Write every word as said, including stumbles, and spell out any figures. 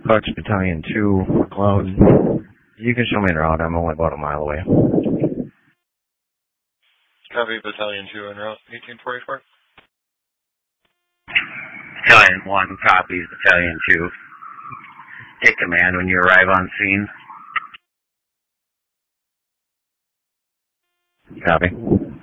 Fox Battalion two, Cloud. You can show me en route. I'm only about a mile away. Copy, Battalion two en route, eighteen forty-four. Battalion one copies Battalion two. Take command when you arrive on scene. Copy.